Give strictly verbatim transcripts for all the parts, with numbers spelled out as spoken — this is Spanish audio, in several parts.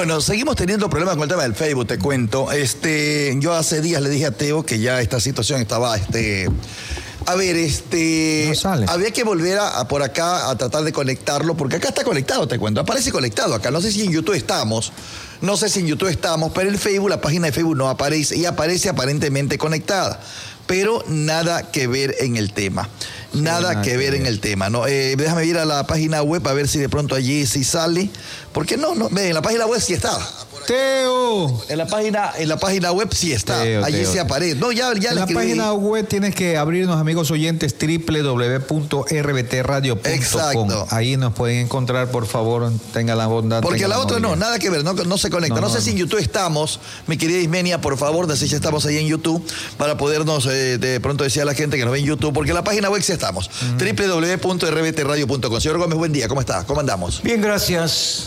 Bueno, seguimos teniendo problemas con el tema del Facebook, te cuento. Este, yo hace días le dije a Teo que ya esta situación estaba, este... A ver, este... No sale. Había que volver a, a por acá a tratar de conectarlo, porque acá está conectado, te cuento. Aparece conectado acá. No sé si en YouTube estamos, no sé si en YouTube estamos, pero el Facebook, la página de Facebook no aparece y aparece aparentemente conectada. Pero nada que ver en el tema. Sí, nada, nada que ver en el tema, ¿no? Eh, déjame ir a la página web a ver si de pronto allí sí sale. Porque no, no, en la página web sí está. Teo. En la página, en la página web sí está. Teo, allí Teo. se aparece. No, ya, ya en la escribí. página web tienes que abrirnos, amigos oyentes, doble u doble u doble u punto r b t radio punto com. Exacto. Ahí nos pueden encontrar, por favor, tenga la bondad. Porque la otra no, movilidad. nada que ver, no, no se conecta. No, no, no sé no. si en YouTube estamos, mi querida Ismenia, por favor, no sé si estamos ahí en YouTube, para podernos eh, de pronto decir a la gente que nos ve en YouTube, porque en la página web sí estamos. Mm. doble u doble u doble u punto r b t radio punto com. Señor Gómez, buen día, ¿cómo está? ¿Cómo andamos? Bien, gracias.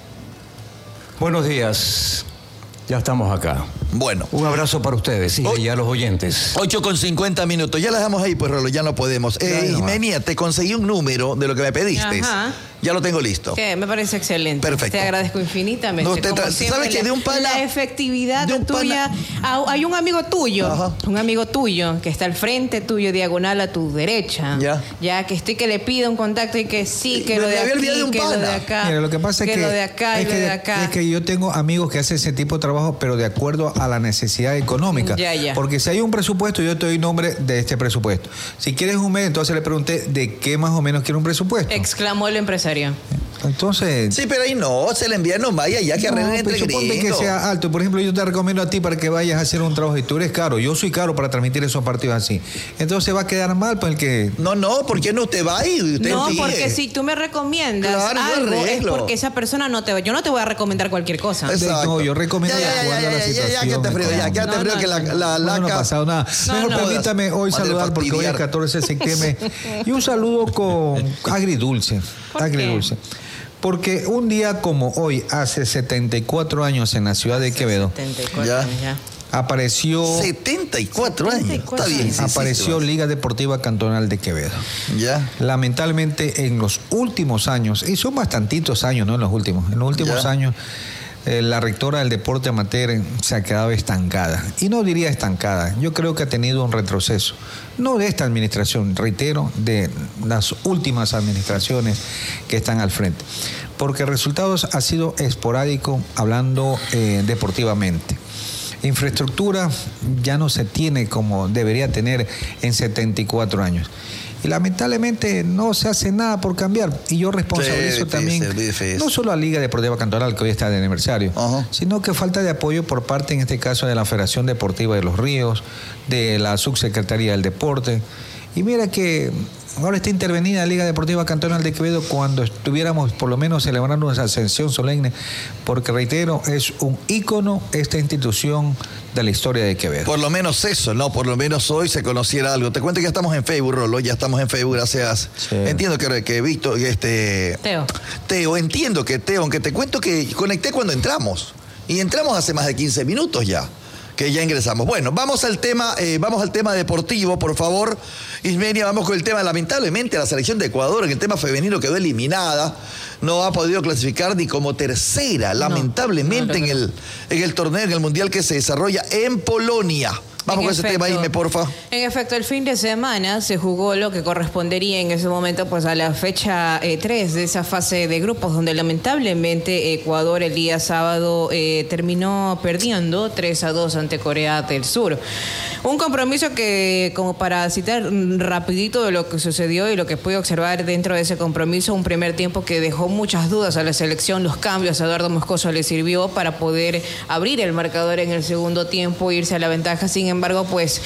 Buenos días. Ya estamos acá. Bueno. Un abrazo para ustedes y oh, a los oyentes. ocho con cincuenta minutos. Ya las dejamos ahí, pues, Rolo, ya no podemos. Eh, Ismenia, te conseguí un número de lo que me pediste. Ajá. Ya lo tengo listo. Que me parece excelente. Perfecto. Te agradezco infinitamente. No, te Como siempre, ¿Sabes que de un pana? La efectividad de un tuya. Pana, hay un amigo tuyo, ajá, un amigo tuyo que está al frente tuyo, diagonal a tu derecha. Ya. Ya que estoy que le pido un contacto y que sí, que me, lo de aquí, de un que pana. lo de acá. Mira, lo que pasa es que, que lo de acá es y que, lo de acá. Es que yo tengo amigos que hacen ese tipo de trabajo, pero de acuerdo a la necesidad económica. Ya, ya. Porque si hay un presupuesto, yo te doy nombre de este presupuesto. Si quieres un mes, entonces le pregunté de qué más o menos quiere un presupuesto. Exclamó el empresario. Entonces... Sí, pero ahí no, se le envía nomás y ya que no, arreglen entre suponte gringos. que sea alto. Por ejemplo, yo te recomiendo a ti para que vayas a hacer un trabajo y tú eres caro. Yo soy caro para transmitir esos partidos así. Entonces va a quedar mal para el que... No, no, ¿por qué no usted va y usted No, sigue? porque si tú me recomiendas claro, algo es arreglo. porque esa persona no te va... Yo no te voy a recomendar cualquier cosa. Exacto. No, yo recomiendo ya, ya, de acuerdo ya, a la ya, situación. Ya, ya, quédate frío, ya, quédate no, frío no, que la, no. la, la, no, no ha pasado nada. No, Mejor no. permítame hoy Madre saludar porque hoy es fastidiar. catorce de septiembre. Y un saludo con agridulce. ¿Por agridulce. qué? Porque un día como hoy, hace setenta y cuatro años en la ciudad de Quevedo, setenta y cuatro Ya. años ya. apareció... setenta y cuatro años. setenta y cuatro Está bien. Sí, apareció sí, Liga Deportiva Cantonal de Quevedo. Ya. Lamentablemente en los últimos años, y son bastantitos años, no en los últimos, en los últimos Ya. años, eh, la rectora del deporte amateur se ha quedado estancada. Y no diría estancada, yo creo que ha tenido un retroceso. No de esta administración, reitero, de las últimas administraciones que están al frente. Porque el resultado ha sido esporádico hablando eh, deportivamente. Infraestructura ya no se tiene como debería tener en setenta y cuatro años. Y lamentablemente no se hace nada por cambiar. Y yo responsabilizo Sí, también, difícil, difícil. no solo a Liga Deportiva Cantonal, que hoy está de aniversario, Ajá. sino que falta de apoyo por parte, en este caso, de la Federación Deportiva de los Ríos, de la Subsecretaría del Deporte. Y mira que ahora está intervenida la Liga Deportiva Cantonal de Quevedo cuando estuviéramos por lo menos celebrando una ascensión solemne, porque reitero, es un ícono esta institución de la historia de Quevedo. Por lo menos eso, ¿no? Por lo menos hoy se conociera algo. Te cuento que ya estamos en Facebook, Rolo, ya estamos en Facebook, gracias. Sí. Entiendo que, que Víctor, este... Teo. Teo, entiendo que Teo, aunque te cuento que conecté cuando entramos. Y entramos hace más de quince minutos ya, que ya ingresamos. Bueno, vamos al tema, eh, vamos al tema deportivo, por favor. Ismenia, vamos con el tema. Lamentablemente, la selección de Ecuador en el tema femenino quedó eliminada. No ha podido clasificar ni como tercera, no, lamentablemente, no, no, no. En, el, en el torneo, en el mundial que se desarrolla en Polonia. Vamos en con efecto, ese tema, Isme, porfa. En efecto, el fin de semana se jugó lo que correspondería en ese momento pues a la fecha eh, tres de esa fase de grupos, donde lamentablemente Ecuador el día sábado eh, terminó perdiendo tres a dos ante Corea del Sur. Un compromiso que, como para citar rapidito de lo que sucedió y lo que pude observar dentro de ese compromiso, un primer tiempo que dejó muchas dudas a la selección. Los cambios a Eduardo Moscoso le sirvió para poder abrir el marcador en el segundo tiempo e irse a la ventaja. Sin embargo, pues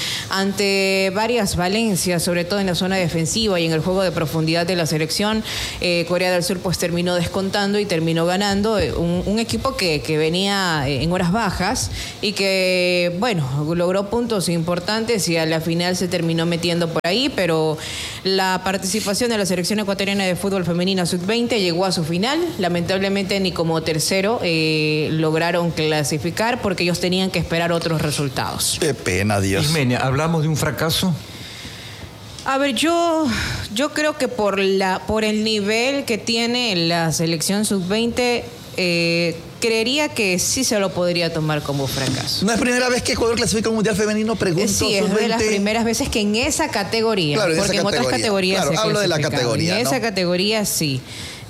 ante varias valencias, sobre todo en la zona defensiva y en el juego de profundidad de la selección, eh, Corea del Sur pues terminó descontando y terminó ganando un, un equipo que, que venía en horas bajas y que, bueno, logró puntos importantes y a la final se terminó metiendo por ahí, pero la participación de la selección ecuatoriana de fútbol femenina sub veinte llegó a su final. Lamentablemente ni como tercero eh, lograron clasificar porque ellos tenían que esperar otros resultados. Qué pena, Dios. Ismenia, ¿hablamos de un fracaso? A ver, yo, yo creo que por, la, por el nivel que tiene la selección sub veinte, eh, creería que sí se lo podría tomar como fracaso. No es primera vez que Ecuador clasifica un mundial femenino, pregunto. Sí, es de las primeras veces que en esa categoría, claro, en porque esa en otras categoría. categorías Claro, se hablo de la clasificaba. categoría, En ¿no? esa categoría sí.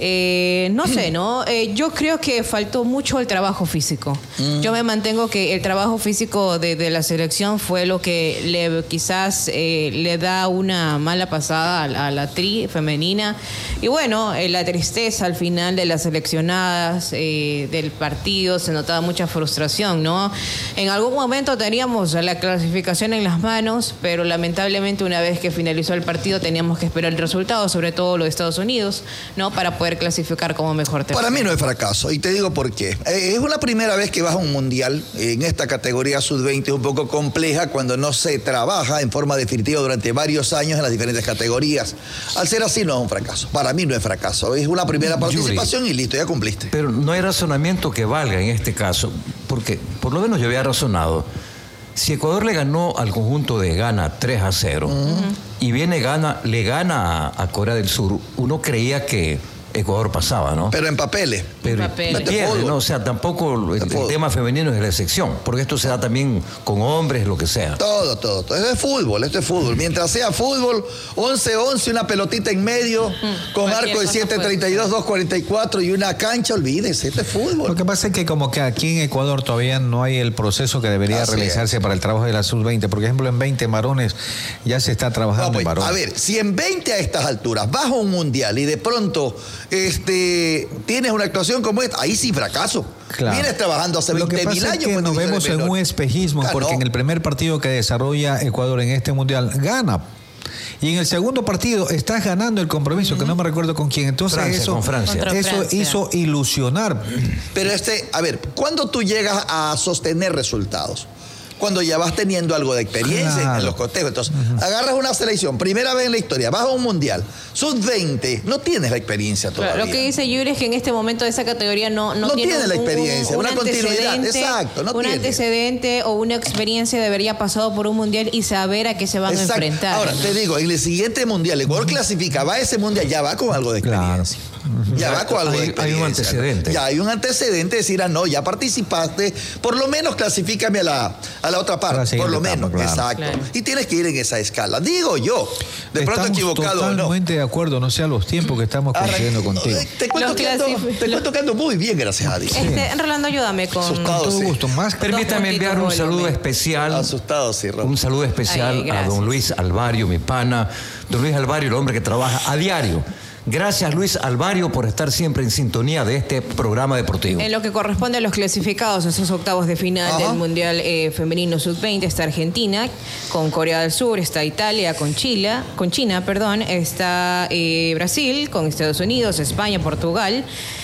Eh, no sé, ¿no? Eh, yo creo que faltó mucho el trabajo físico. Mm. Yo me mantengo que el trabajo físico de, de la selección fue lo que le, quizás eh, le da una mala pasada a, a la tri femenina. Y bueno, eh, la tristeza al final de las seleccionadas eh, del partido, se notaba mucha frustración, ¿no? En algún momento teníamos la clasificación en las manos, pero lamentablemente una vez que finalizó el partido teníamos que esperar el resultado, sobre todo los de Estados Unidos, ¿no? Para poder clasificar como mejor tercero. Para mí no es fracaso, y te digo por qué. Eh, es una primera vez que vas a un mundial en esta categoría sub veinte, es un poco compleja cuando no se trabaja en forma definitiva durante varios años en las diferentes categorías. Al ser así no es un fracaso. Para mí no es fracaso, es una primera participación y listo, ya cumpliste. Pero no hay razonamiento que valga en este caso, porque por lo menos yo había razonado. Si Ecuador le ganó al conjunto de Ghana tres a cero, uh-huh. y viene Ghana, le gana a, a Corea del Sur, uno creía que Ecuador pasaba, ¿no? Pero en papeles. Pero en papeles. pierde, ¿no? O sea, tampoco el, el tema femenino es la excepción, porque esto se da también con hombres, lo que sea. Todo, todo, todo. Esto es fútbol, esto es fútbol. Mientras sea fútbol, once once, una pelotita en medio, mm, con arco de siete treinta y dos, dos cuarenta y cuatro y una cancha, olvídese, esto es fútbol. Lo que pasa es que como que aquí en Ecuador todavía no hay el proceso que debería Así realizarse es. para el trabajo de la sub veinte. Por ejemplo, en veinte varones ya se está trabajando no, pues, en varones. A ver, si en veinte a estas alturas vas a un mundial y de pronto este, tienes una actuación como esta, ahí sí fracaso. Claro. Vienes trabajando hace veinte mil años. Es que nos vemos en un espejismo, claro, porque no. en el primer partido que desarrolla Ecuador en este mundial gana. Y en el segundo partido estás ganando el compromiso, uh-huh. que no me recuerdo con quién. Entonces Francia, eso, con Francia. eso Francia. hizo ilusionar. Pero este, a ver, ¿cuándo tú llegas a sostener resultados? Cuando ya vas teniendo algo de experiencia claro. en los cotejos. Entonces, uh-huh. agarras una selección, primera vez en la historia, vas a un mundial, sub veinte, no tienes la experiencia todavía. Claro, lo que dice Yuri es que en este momento esa categoría no, no, no tiene, tiene la un, experiencia, un, una un continuidad, exacto, no un tiene. antecedente o una experiencia de haber ya pasado por un mundial y saber a qué se van exacto. a enfrentar. Ahora, te digo, en el siguiente mundial, Ecuador uh-huh. clasifica, va a ese mundial, ya va con algo de experiencia. Claro. Uh-huh. Ya va con algo hay, de experiencia. Hay un antecedente. Ya hay un antecedente, decir, ah, no, ya participaste, por lo menos clasifícame a la, a la otra parte, por lo menos, claro. exacto. Claro. Y tienes que ir en esa escala, digo yo, de estamos pronto equivocado o no. Totalmente de acuerdo, no sea los tiempos que estamos coincidiendo contigo. Te cuento, que ando, te cuento que ando muy bien, gracias a Dios. Este, Rolando, ayúdame con... Asustado, todo sí. gusto, más. Permítame enviar un saludo especial. Asustado, sí, Ron. Un saludo especial Ay, a don Luis Alvario, mi pana. Don Luis Alvario, el hombre que trabaja a diario. Gracias, Luis Alvario, por estar siempre en sintonía de este programa deportivo. En lo que corresponde a los clasificados, esos octavos de final Ajá. del Mundial eh, Femenino sub veinte, está Argentina, con Corea del Sur, está Italia, con Chile, con China, perdón, está eh, Brasil, con Estados Unidos, España, Portugal,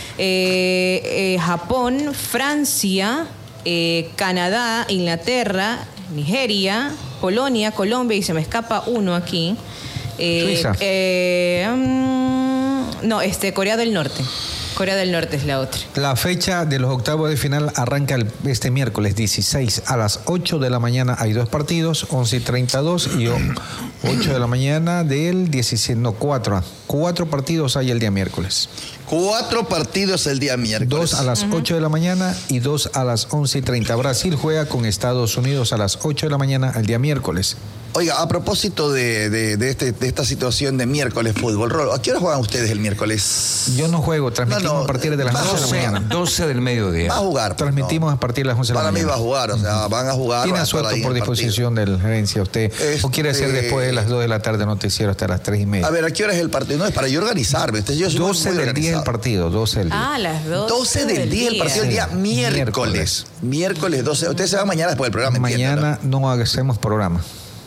eh, eh, Japón, Francia, eh, Canadá, Inglaterra, Nigeria, Polonia, Colombia, y se me escapa uno aquí. Eh, Suiza. Eh, um, no, este, Corea del Norte. Corea del Norte es la otra. La fecha de los octavos de final arranca el, este miércoles dieciséis a las ocho de la mañana. Hay dos partidos, once y treinta y dos y ocho de la mañana del diecisiete, no, cuatro. Cuatro partidos hay el día miércoles. Cuatro partidos el día miércoles. Dos a las uh-huh. ocho de la mañana y dos a las once y treinta. Brasil juega con Estados Unidos a las ocho de la mañana el día miércoles. Oiga, a propósito de, de, de, este, de esta situación de miércoles fútbol, Rolo, ¿a qué hora juegan ustedes el miércoles? Yo no juego, transmitimos no, no, a partir de las doce de la mañana. doce del mediodía. Va a jugar. Transmitimos no. a partir de las once de la Para mañana. Para mí va a jugar, o sea, van a jugar. Tiene asuelto por disposición de la gerencia usted. Este... ¿O quiere hacer después de las dos de la tarde noticiero hasta las tres y media? A ver, ¿a qué hora es el partido? No, es para yo organizarme. Este, yo soy doce del día el partido, doce del día. Ah, las doce. doce del día el partido, el día sí. miércoles. Miércoles doce. Ustedes se van mañana después del programa. Mañana entiendo, ¿no? no hacemos programa.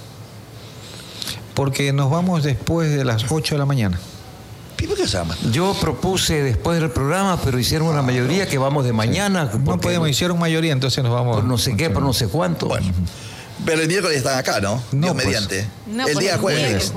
Porque nos vamos después de las ocho de la mañana. ¿Por qué se llama? Yo propuse después del programa, pero hicieron una mayoría que vamos de mañana. Sí. No podemos, hicieron mayoría, entonces nos vamos. Por no sé qué, por no sé cuánto. Bueno. Pero el miércoles están acá, ¿no? No, Dios pues. mediante. No, el pues día jueves.